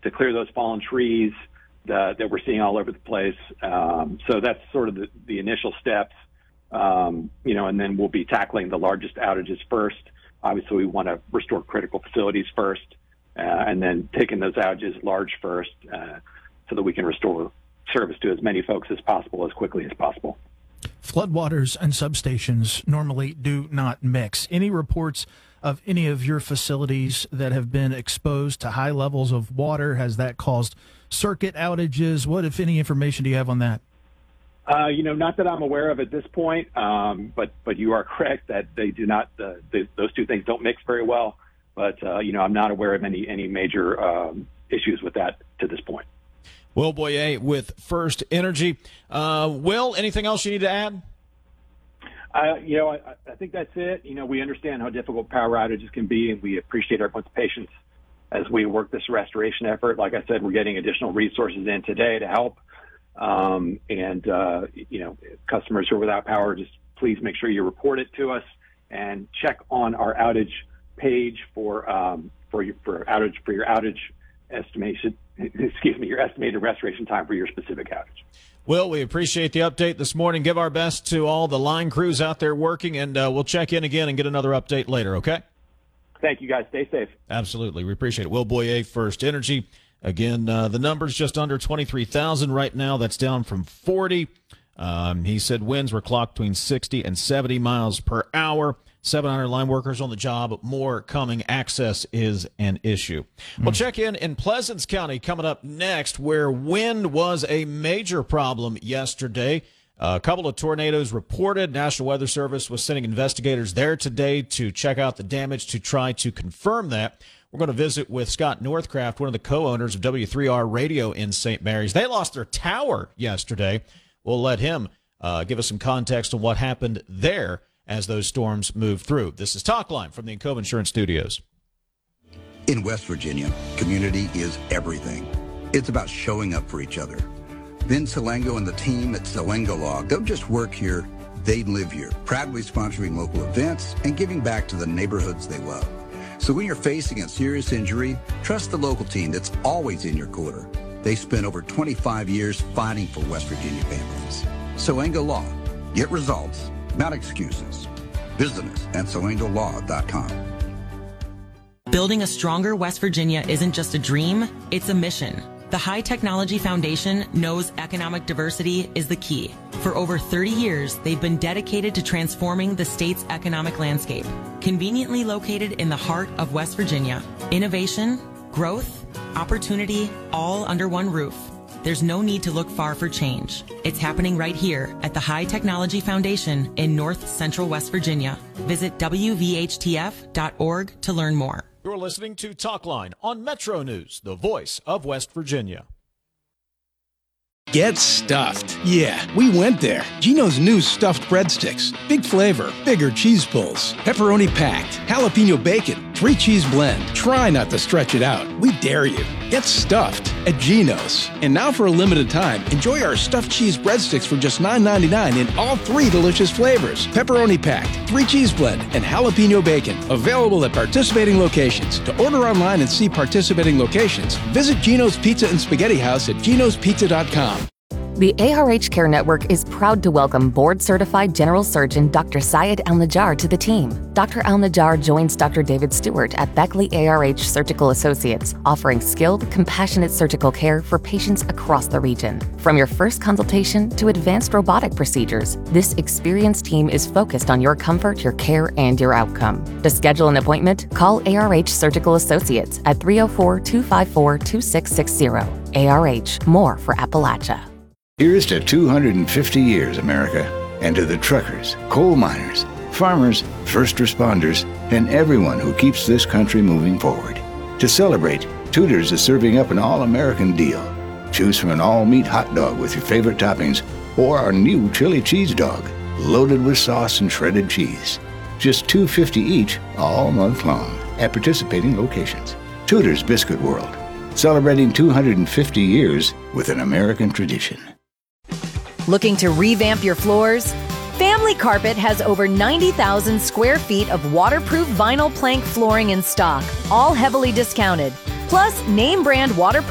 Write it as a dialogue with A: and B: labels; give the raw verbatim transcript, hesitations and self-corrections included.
A: to clear those fallen trees that, that we're seeing all over the place. Um, so that's sort of the, the initial steps, um, you know, and then we'll be tackling the largest outages first. Obviously, we want to restore critical facilities first, uh, and then taking those outages large first, uh, so that we can restore service to as many folks as possible as quickly as possible.
B: Floodwaters and substations normally do not mix. Any reports of any of your facilities that have been exposed to high levels of water? Has that caused circuit outages? What, if any, information do you have on that?
A: Uh, you know, not that I'm aware of at this point, um, but but you are correct that they do not. Uh, they, those two things don't mix very well. But uh, you know, I'm not aware of any any major um, issues with that to this point.
C: Will Boyer with First Energy. Uh, Will, anything else you need to add?
A: Uh, you know, I, I think that's it. You know, we understand how difficult power outages can be, and we appreciate everyone's patience as we work this restoration effort. Like I said, we're getting additional resources in today to help. Um, and, uh, you know, customers who are without power, just please make sure you report it to us and check on our outage page for, um, for your, for outage, for your outage estimation, excuse me, your estimated restoration time for your specific outage.
C: Will, we appreciate the update this morning. Give our best to all the line crews out there working, and uh, we'll check in again and get another update later, okay?
A: Thank you, guys. Stay safe.
C: Absolutely. We appreciate it. Will Boyer, First Energy. Again, uh, the number's just under twenty-three thousand right now. That's down from forty. Um, he said winds were clocked between sixty and seventy miles per hour. seven hundred line workers on the job, more coming. Access is an issue. Mm. We'll check in in Pleasants County coming up next, where wind was a major problem yesterday. Uh, a couple of tornadoes reported. National Weather Service was sending investigators there today to check out the damage to try to confirm that. We're going to visit with Scott Northcraft, one of the co-owners of W three R Radio in Saint Mary's. They lost their tower yesterday. We'll let him uh, give us some context on what happened there as those storms move through. This is Talk Line from the Encova Insurance Studios.
D: In West Virginia, community is everything. It's about showing up for each other. Vin Salengo and the team at Salengo Law don't just work here, they live here, proudly sponsoring local events and giving back to the neighborhoods they love. So when you're facing a serious injury, trust the local team that's always in your corner. They spent over twenty-five years fighting for West Virginia families. Salengo Law. Get results, not excuses. Visit us at salengo law dot com.
E: Building a stronger West Virginia isn't just a dream, it's a mission. The High Technology Foundation knows economic diversity is the key. For over thirty years, they've been dedicated to transforming the state's economic landscape. Conveniently located in the heart of West Virginia, innovation, growth, opportunity, all under one roof. There's no need to look far for change. It's happening right here at the High Technology Foundation in North Central West Virginia. Visit w v h t f dot org to learn more.
C: You're listening to Talk Line on Metro News, the voice of West Virginia.
F: Get stuffed. Yeah, we went there. Geno's new stuffed breadsticks. Big flavor, bigger cheese pulls, pepperoni packed, jalapeno bacon, three cheese blend. Try not to stretch it out. We dare you. Get stuffed at Geno's. And now for a limited time, enjoy our stuffed cheese breadsticks for just nine ninety-nine in all three delicious flavors. Pepperoni packed, three cheese blend, and jalapeno bacon. Available at participating locations. To order online and see participating locations, visit Geno's Pizza and Spaghetti House at genos pizza dot com.
G: The A R H Care Network is proud to welcome board-certified general surgeon Doctor Syed Al-Najjar to the team. Doctor Al-Najjar joins Doctor David Stewart at Beckley A R H Surgical Associates, offering skilled, compassionate surgical care for patients across the region. From your first consultation to advanced robotic procedures, this experienced team is focused on your comfort, your care, and your outcome. To schedule an appointment, call A R H Surgical Associates at three oh four, two five four, two six six zero. A R H, more for Appalachia.
H: Here's to two hundred fifty years, America, and to the truckers, coal miners, farmers, first responders, and everyone who keeps this country moving forward. To celebrate, Tudor's is serving up an all-American deal. Choose from an all-meat hot dog with your favorite toppings or our new chili cheese dog, loaded with sauce and shredded cheese. Just two dollars and fifty cents each all month long at participating locations. Tudor's Biscuit World, celebrating two hundred fifty years with an American tradition.
I: Looking to revamp your floors? Family Carpet has over ninety thousand square feet of waterproof vinyl plank flooring in stock, all heavily discounted. Plus, name brand waterproof